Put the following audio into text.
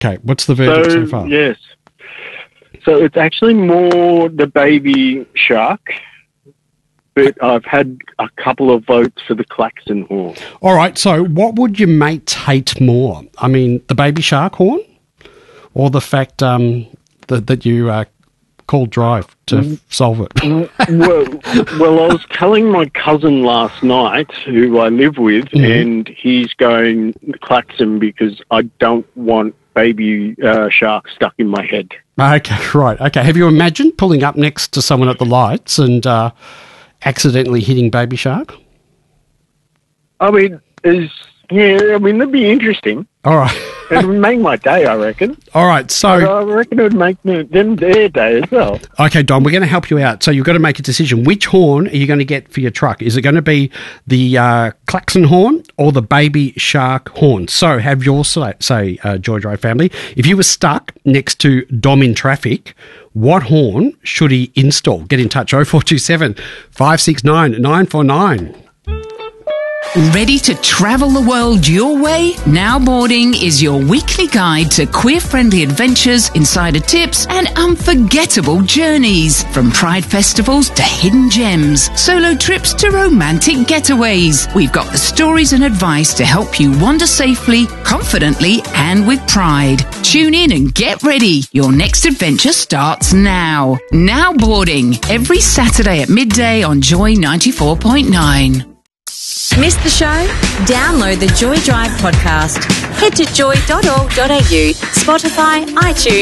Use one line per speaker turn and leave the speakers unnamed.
Okay, what's the verdict so far?
Yes. So it's actually more the baby shark, but I've had a couple of votes for the klaxon horn.
All right, so what would your mates hate more? I mean, the baby shark horn or the fact that you called Drive to solve it?
Well, I was telling my cousin last night, who I live with, and he's going klaxon because I don't want baby shark stuck in my head.
Okay, right. Okay, have you imagined pulling up next to someone at the lights and accidentally hitting baby shark?
I mean, that'd be interesting.
All right.
It would make my day, I reckon.
All right, so...
I reckon it would make them their day as well.
Okay, Don, we're going to help you out. So you've got to make a decision. Which horn are you going to get for your truck? Is it going to be the klaxon horn or the baby shark horn? So have your say, Joy Drive family. If you were stuck next to Dom in traffic, what horn should he install? Get in touch, 0427 569 949.
Ready to travel the world your way? Now Boarding is your weekly guide to queer-friendly adventures, insider tips and unforgettable journeys. From pride festivals to hidden gems, solo trips to romantic getaways. We've got the stories and advice to help you wander safely, confidently and with pride. Tune in and get ready. Your next adventure starts now. Now Boarding, every Saturday at midday on Joy 94.9.
Missed the show? Download the Joy Drive podcast. Head to joy.org.au, Spotify, iTunes,